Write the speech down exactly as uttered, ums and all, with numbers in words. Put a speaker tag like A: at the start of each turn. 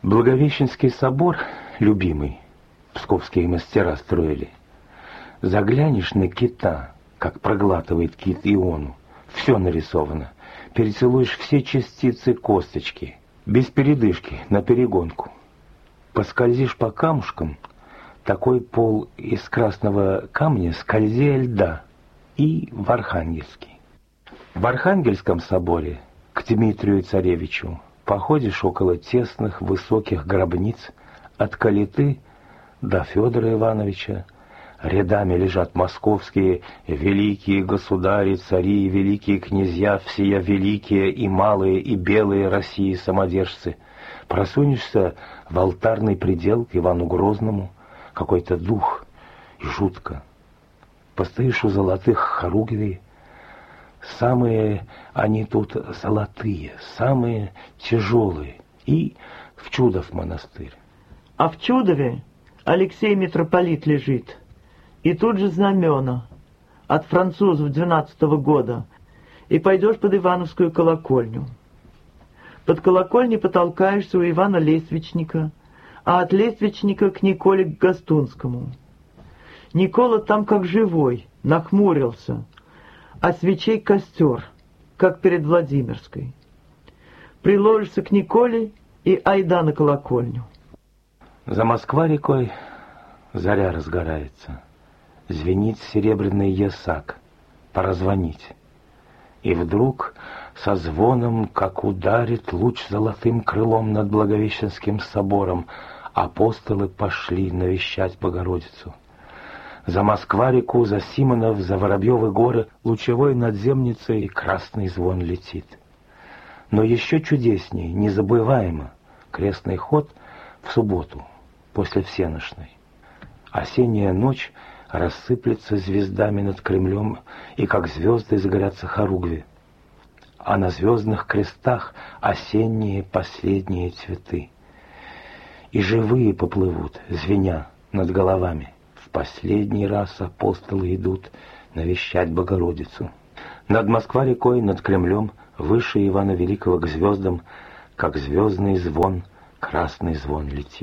A: Благовещенский собор, любимый, псковские мастера строили. Заглянешь на кита, как проглатывает кит иону, все нарисовано. Перецелуешь все частицы косточки, без передышки, на перегонку. Поскользишь по камушкам, такой пол из красного камня скользия льда, и в Архангельске. В Архангельском соборе к Дмитрию Царевичу походишь около тесных высоких гробниц от Калиты до Федора Ивановича. Рядами лежат московские великие государи, цари, великие князья, всея великие и малые, и белые России самодержцы. Просунешься в алтарный предел к Ивану Грозному, какой-то дух, и жутко. Постоишь у золотых хоругвий, самые они тут золотые, самые тяжелые, и в Чудов монастырь.
B: А в Чудове Алексей митрополит лежит, и тут же знамена от французов двенадцатого года, и пойдешь под Ивановскую колокольню. Под колокольней потолкаешься у Ивана Лествичника, а от Лествичника к Николе Гастунскому. Никола там как живой, нахмурился, а свечей костер, как перед Владимирской. Приложишься к Николе и айда на колокольню.
A: За Москва-рекой заря разгорается. Звенит серебряный ясак, пора звонить. И вдруг со звоном, как ударит луч золотым крылом над Благовещенским собором, апостолы пошли навещать Богородицу. За Москва-реку, за Симонов, за Воробьевы горы лучевой надземницей красный звон летит. Но еще чудесней, незабываемо, крестный ход в субботу, после всенощной. Осенняя ночь рассыплется звездами над Кремлем, и как звезды загорятся хоругви. А на звездных крестах осенние последние цветы. И живые поплывут, звеня над головами. В последний раз апостолы идут навещать Богородицу. Над Москва-рекой, над Кремлем, выше Ивана Великого к звездам, как звездный звон, красный звон летит.